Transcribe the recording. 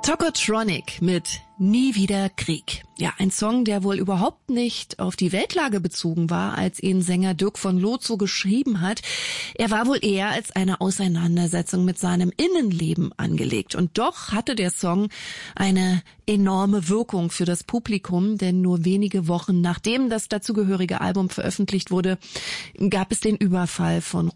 Tokotronic mit Nie wieder Krieg. Ja, ein Song, der wohl überhaupt nicht auf die Weltlage bezogen war, als ihn Sänger Dirk von Lozo geschrieben hat. Er war wohl eher als eine Auseinandersetzung mit seinem Innenleben angelegt. Und doch hatte der Song eine enorme Wirkung für das Publikum, denn nur wenige Wochen nachdem das dazugehörige Album veröffentlicht wurde, gab es den Überfall von